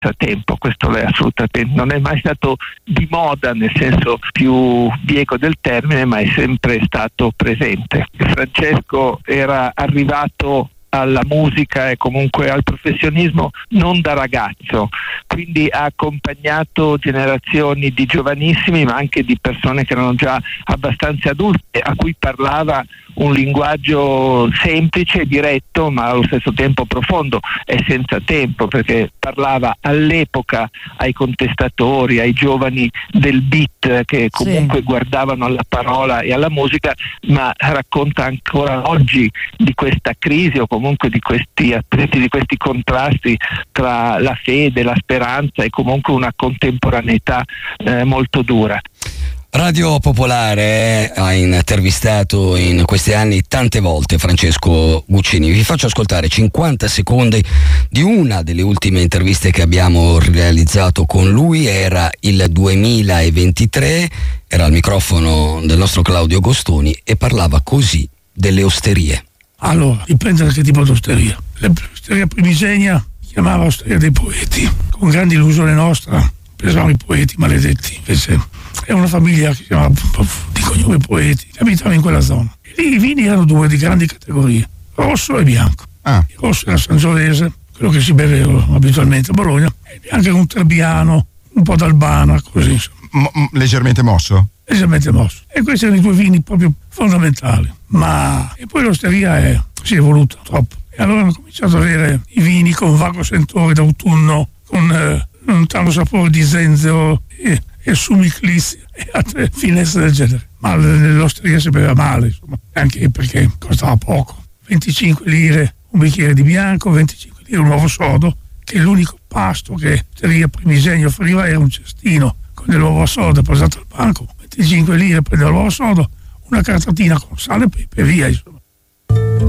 tempo, questo è assolutamente, non è mai stato di moda nel senso più bieco del termine, ma è sempre stato presente. Francesco era arrivato alla musica e comunque al professionismo non da ragazzo, quindi ha accompagnato generazioni di giovanissimi ma anche di persone che erano già abbastanza adulte, a cui parlava un linguaggio semplice, diretto, ma allo stesso tempo profondo e senza tempo, perché parlava all'epoca ai contestatori, ai giovani del beat che comunque guardavano alla parola e alla musica, ma racconta ancora oggi di questa crisi o comunque di questi aspetti, di questi contrasti tra la fede, la speranza e comunque una contemporaneità molto dura. Radio Popolare ha intervistato in questi anni tante volte Francesco Guccini. Vi faccio ascoltare 50 secondi di una delle ultime interviste che abbiamo realizzato con lui. Era il 2023, era al microfono del nostro Claudio Gostoni e parlava così delle osterie. Allora, dipende da che tipo di osteria. L'osteria primigenia si chiamava Osteria dei Poeti, con grande illusione nostra, pensavamo i poeti maledetti, invece è una famiglia che si chiamava di cognome Poeti, che abitava in quella zona. E lì i vini erano due di grandi categorie, rosso e bianco. Il rosso era Sangiovese, quello che si beve abitualmente a Bologna, e il bianco è un Trebbiano, un po' d'Albana, così insomma. Leggermente mosso? Leggermente mosso. E questi erano i due vini proprio fondamentali. E poi l'osteria si è evoluta troppo. E allora hanno cominciato ad avere i vini con vago sentore d'autunno, con un tanto sapore di zenzero e sumiclis e altre finestre del genere. Ma l'osteria si beveva male, insomma, anche perché costava poco. 25 lire un bicchiere di bianco, 25 lire un uovo sodo, che l'unico pasto che l'osteria Primigenio offriva era un cestino con dell'uovo sodo posato al banco. 25 lire prendeva l'uovo sodo, una cartatina con sale e pepe, via, insomma.